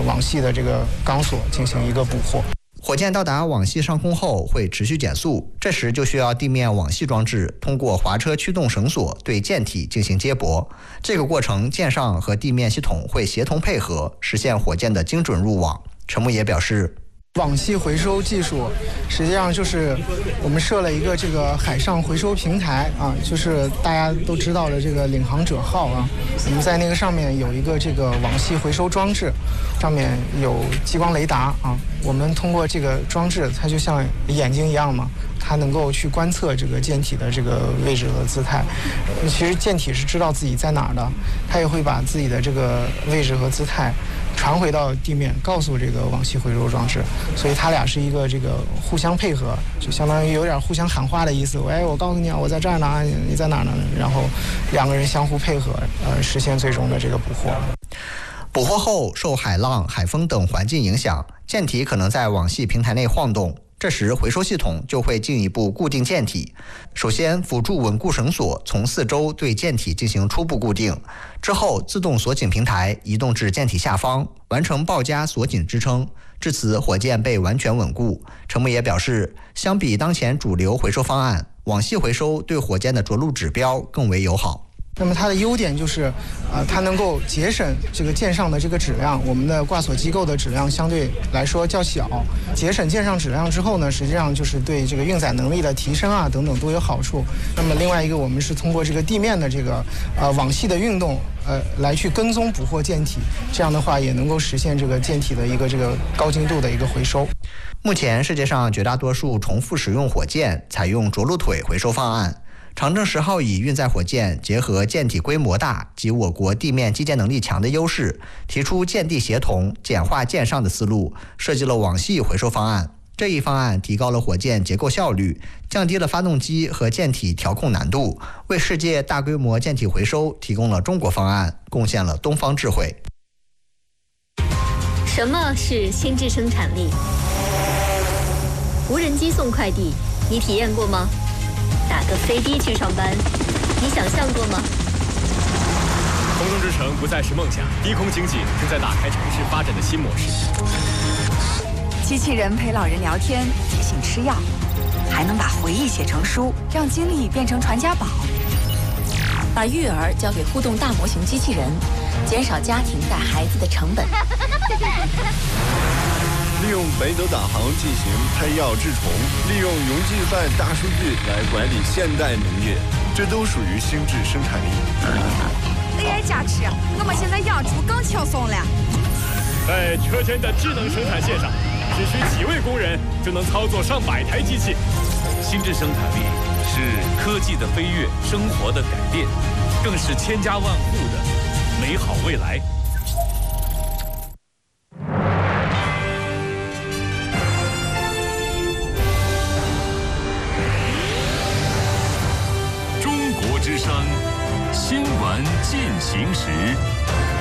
网系的这个钢索进行一个捕获。 火箭到达网系上空后会持续减速，这时就需要地面网系装置通过滑车驱动绳索对舰体进行接驳。这个过程，舰上和地面系统会协同配合，实现火箭的精准入网。陈牧野表示， 网系回收技术实际上就是我们设了一个这个海上回收平台啊，就是大家都知道的这个领航者号啊，我们在那个上面有一个这个网系回收装置，上面有激光雷达啊，我们通过这个装置，它就像眼睛一样嘛，它能够去观测这个舰体的这个位置和姿态。其实舰体是知道自己在哪儿的，它也会把自己的这个位置和姿态传回到地面，告诉这个网系回收装置，所以它俩是一个这个互相配合，就相当于有点互相喊话的意思。喂，我告诉你啊，我在这儿呢，你在哪儿呢？然后两个人相互配合，实现最终的这个捕获。 捕获后，受海浪、海风等环境影响，舰体可能在网系平台内晃动。这时，回收系统就会进一步固定舰体。首先，辅助稳固绳索从四周对舰体进行初步固定，之后自动锁紧平台移动至舰体下方，完成抱夹锁紧支撑。至此，火箭被完全稳固。陈牧野表示，相比当前主流回收方案，网系回收对火箭的着陆指标更为友好。 那么它的优点就是，它能够节省这个舰上的这个质量，我们的挂锁机构的质量相对来说较小，节省舰上质量之后呢，实际上就是对这个运载能力的提升啊等等都有好处。那么另外一个，我们是通过这个地面的这个网系的运动，来去跟踪捕获舰体，这样的话也能够实现这个舰体的一个这个高精度的一个回收。 目前世界上绝大多数重复使用火箭采用着陆腿回收方案。长征10号乙运载火箭结合舰体规模大及我国地面基建能力强的优势，提出舰地协同、简化舰上的思路，设计了网系回收方案。这一方案提高了火箭结构效率，降低了发动机和舰体调控难度，为世界大规模舰体回收提供了中国方案，贡献了东方智慧。 什么是心智生产力？无人机送快递，你体验过吗？打个飞的去上班，你想象过吗？ 空中之城不再是梦想，低空经济正在打开城市发展的新模式。 机器人陪老人聊天，提醒吃药，还能把回忆写成书，让经历变成传家宝。 把育儿交给互动大模型机器人，减少家庭带孩子的成本。 利用北斗导航进行配药治虫，利用云计算大数据来管理现代农业，这都属于心智生产力。 AI加持，我们现在养猪更轻松了。 在车间的智能生产线上，只需几位工人就能操作上百台机器。 心智生产力是科技的飞跃，生活的改变，更是千家万户的美好未来。中国之声，新闻进行时。